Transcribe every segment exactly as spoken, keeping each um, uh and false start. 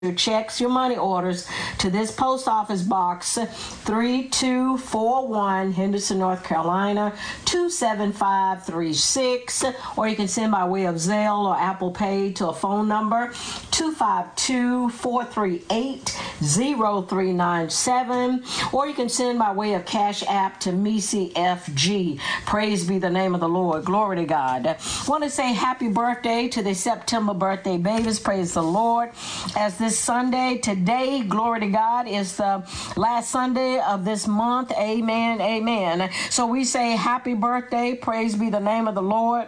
your checks, your money orders to this post office box three two four one, Henderson, North Carolina two seven five three six, or you can send by way of Zelle or Apple Pay to a phone number two five two, four three eight, zero three nine seven, or you can send by way of Cash App to Misi F G. Praise be the name of the Lord. Glory to God. I want to say happy birthday to the September birthday babies. Praise the Lord. As this Sunday, today, glory to God, is the last Sunday of this month. Amen, amen. So we say happy birthday. Praise be the name of the Lord.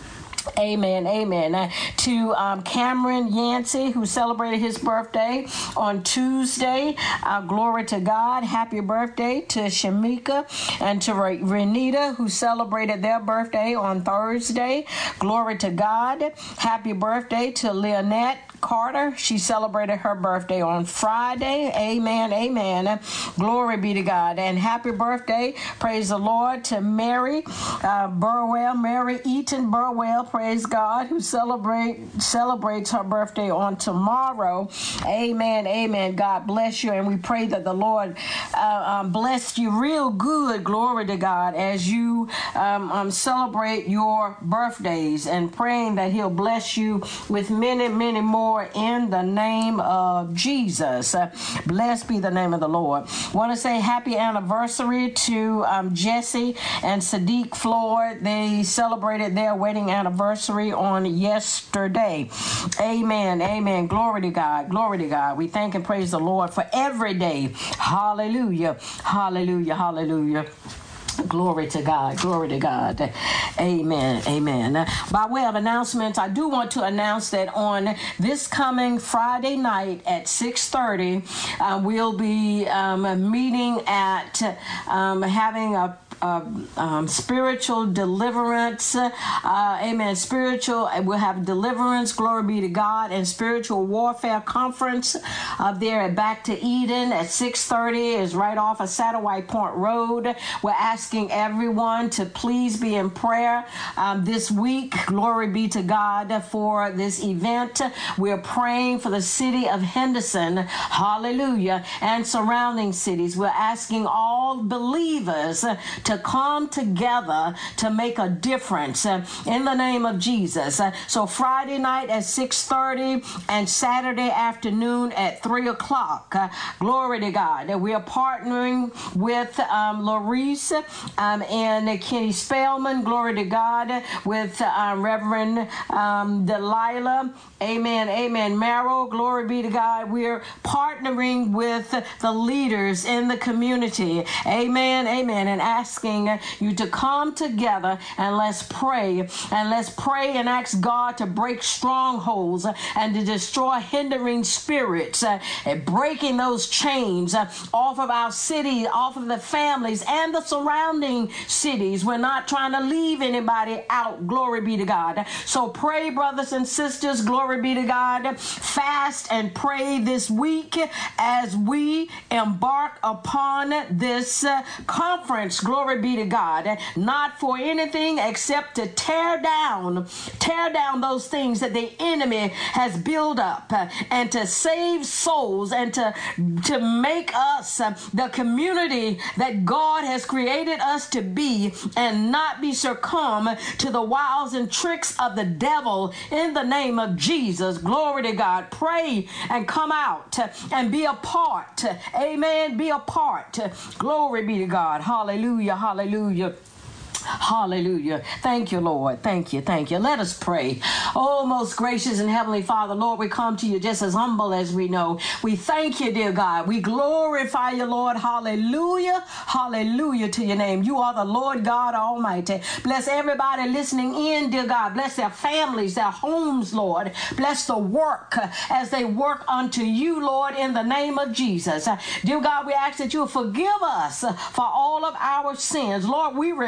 Amen, amen. Uh, to um, Cameron Yancey, who celebrated his birthday on Tuesday. Uh, glory to God. Happy birthday to Shamika and to Re- Renita, who celebrated their birthday on Thursday. Glory to God. Happy birthday to Leonette Carter. She celebrated her birthday on Friday. Amen, amen. Glory be to God. And happy birthday, praise the Lord, to Mary uh, Burwell, Mary Eaton Burwell, praise God, who celebrate celebrates her birthday on tomorrow. Amen, amen. God bless you. And we pray that the Lord uh, um, bless you real good, glory to God, as you um, um, celebrate your birthdays, and praying that he'll bless you with many, many more in the name of Jesus. Uh, blessed be the name of the Lord. Want to say happy anniversary to um, Jesse and Sadiq Floyd. They celebrated their wedding anniversary on yesterday. Amen. Amen. Glory to God. Glory to God. We thank and praise the Lord for every day. Hallelujah. Hallelujah. Hallelujah. Glory to God. Glory to God. Amen. Amen. By way of announcements, I do want to announce that on this coming Friday night at six thirty, uh, we'll be um, meeting at um, having a Uh, um, spiritual deliverance, uh, amen, spiritual, we'll have deliverance, glory be to God, and spiritual warfare conference up there at Back to Eden at six thirty, is right off of Satellite Point Road. We're asking everyone to please be in prayer um, this week, glory be to God, for this event. We're praying for the city of Henderson, hallelujah, and surrounding cities. We're asking all believers to come together to make a difference uh, in the name of Jesus. Uh, so Friday night at six thirty and Saturday afternoon at three o'clock. Uh, glory to God. Uh, we are partnering with um, Larice um, and uh, Kenny Spellman. Glory to God. With uh, Reverend um, Delilah. Amen. Amen. Merrill. Glory be to God. We're partnering with the leaders in the community. Amen. Amen. And asking you to come together and let's pray. And let's pray and ask God to break strongholds and to destroy hindering spirits, uh, and breaking those chains uh, off of our city, off of the families and the surrounding cities. We're not trying to leave anybody out. Glory be to God. So pray, brothers and sisters. Glory be to God. Fast and pray this week as we embark upon this uh, conference. Glory be to God. Not for anything except to tear down, tear down those things that the enemy has built up, uh, and to save souls, and to, to make us uh, the community that God has created us to be, and not be succumb to the wiles and tricks of the devil in the name of Jesus. Glory to God. Pray and come out uh, and be a part. Amen. Be a part. Glory be to God. Hallelujah. Hallelujah. Hallelujah. Thank you, Lord. Thank you. Thank you. Let us pray. Oh, most gracious and heavenly Father, Lord, we come to you just as humble as we know. We thank you, dear God. We glorify you, Lord. Hallelujah. Hallelujah to your name. You are the Lord God Almighty. Bless everybody listening in, dear God. Bless their families, their homes, Lord. Bless the work uh, as they work unto you, Lord, in the name of Jesus. Uh, dear God, we ask that you forgive us uh, for all of our sins. Lord, we repent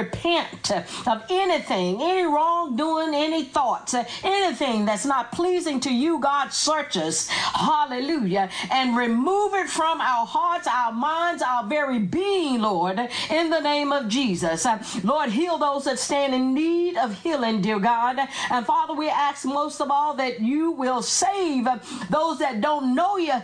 repent of anything, any wrongdoing, any thoughts, anything that's not pleasing to you. God, search us, hallelujah, and remove it from our hearts, our minds, our very being, Lord, in the name of Jesus. Lord, heal those that stand in need of healing, dear God. And Father, we ask most of all that you will save those that don't know you